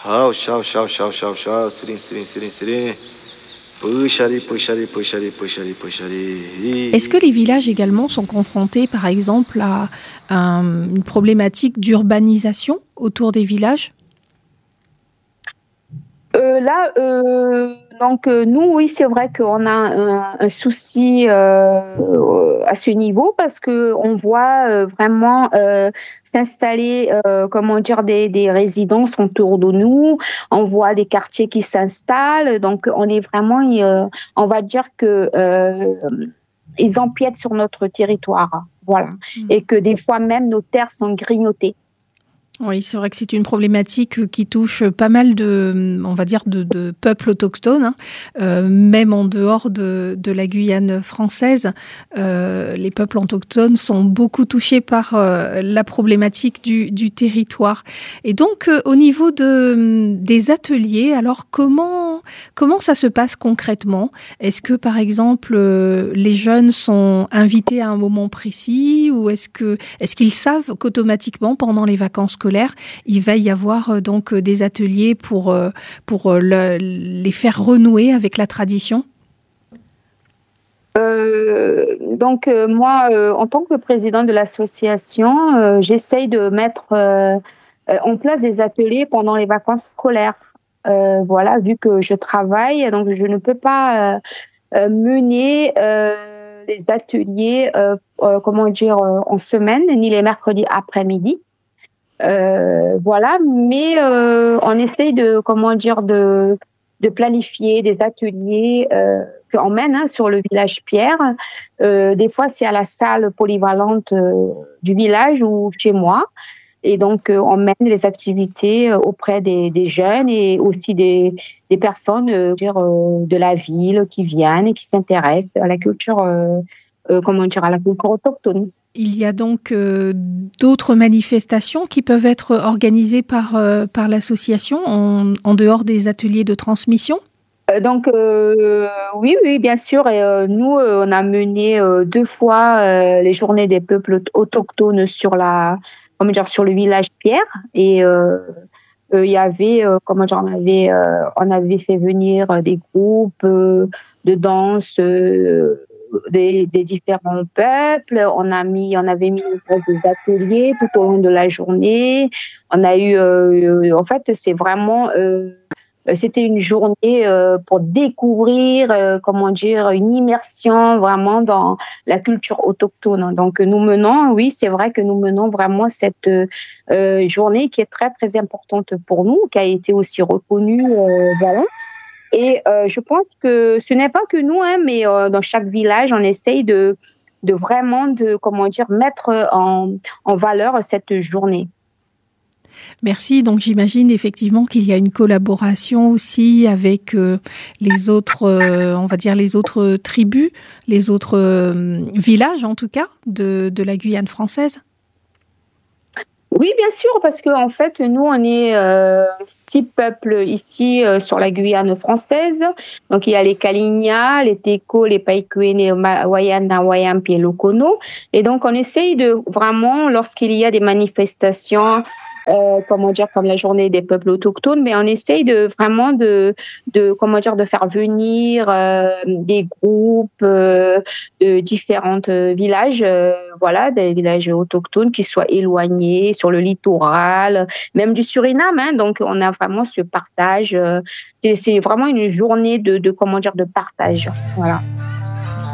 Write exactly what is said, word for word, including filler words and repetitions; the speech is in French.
Hao, chao, chao, chao, chao, chao, sirin, sirin, sirin, sirin. Pushari, pushari, pushari, pushari, pushari. Est-ce que les villages également sont confrontés, par exemple, à, à une problématique d'urbanisation autour des villages? Euh, là, euh, donc euh, nous, oui, c'est vrai qu'on a un, un souci euh, à ce niveau parce que on voit euh, vraiment euh, s'installer, euh, comment dire, des, des résidences autour de nous. On voit des quartiers qui s'installent, donc on est vraiment, euh, on va dire que euh, ils empiètent sur notre territoire, voilà, Mmh. et que des fois même nos terres sont grignotées. Oui, c'est vrai que c'est une problématique qui touche pas mal de, on va dire, de, de peuples autochtones, hein. Euh, même en dehors de, de la Guyane française. Euh, les peuples autochtones sont beaucoup touchés par euh, la problématique du, du territoire. Et donc, euh, au niveau de, des ateliers, alors comment, comment ça se passe concrètement? Est-ce que, par exemple, euh, les jeunes sont invités à un moment précis ou est-ce que, est-ce qu'ils savent qu'automatiquement, pendant les vacances scolaires, il va y avoir euh, donc euh, des ateliers pour, euh, pour euh, le, les faire renouer avec la tradition? Euh, donc euh, moi, euh, en tant que président de l'association, euh, j'essaye de mettre euh, euh, en place des ateliers pendant les vacances scolaires. Euh, voilà, vu que je travaille, donc je ne peux pas euh, euh, mener euh, les ateliers, euh, euh, comment dire, euh, en semaine, ni les mercredis après-midi. Euh, voilà, mais euh, on essaye de, comment dire, de, de planifier des ateliers euh, qu'on mène hein, sur le village Pierre. Euh, des fois, c'est à la salle polyvalente euh, du village ou chez moi. Et donc, euh, on mène les activités euh, auprès des, des jeunes et aussi des, des personnes euh, dire, euh, de la ville qui viennent et qui s'intéressent à la culture, euh, euh, comment dire, à la culture autochtone. Il y a donc euh, d'autres manifestations qui peuvent être organisées par, euh, par l'association en, en dehors des ateliers de transmission? Euh, donc euh, oui, oui, bien sûr. Et, euh, nous, euh, on a mené euh, deux fois euh, les journées des peuples autochtones sur la, comment dire, sur le village Pierre. Et euh, euh, il y avait, euh, comment dire, on avait, euh, on avait fait venir des groupes euh, de danse euh, des, des différents peuples. On a mis, on avait mis en place des ateliers tout au long de la journée. On a eu, euh, en fait, c'est vraiment euh, c'était une journée euh, pour découvrir, euh, comment dire, une immersion vraiment dans la culture autochtone. Donc, nous menons, oui, c'est vrai que nous menons vraiment cette euh, journée qui est très, très importante pour nous, qui a été aussi reconnue, euh, voilà. Et euh, je pense que ce n'est pas que nous, hein, mais euh, dans chaque village, on essaye de, de vraiment, de, comment dire, mettre en, en valeur cette journée. Merci. Donc j'imagine effectivement qu'il y a une collaboration aussi avec euh, les autres, euh, on va dire les autres tribus, les autres euh, villages en tout cas de, de la Guyane française. Oui, bien sûr, parce qu'en en fait, nous, on est euh, six peuples ici euh, sur la Guyane française. Donc, il y a les Kalinia, les Teko, les Païkoué, les Wayana, Wayampi et Lokono. Et donc, on essaye de vraiment, lorsqu'il y a des manifestations, euh, comment dire, comme la journée des peuples autochtones, mais on essaye de vraiment de, de comment dire, de faire venir euh, des groupes euh, de différents euh, villages, euh, voilà, des villages autochtones qui soient éloignés sur le littoral, même du Suriname. Hein, donc, on a vraiment ce partage. Euh, c'est, c'est vraiment une journée de, de comment dire, de partage. Voilà.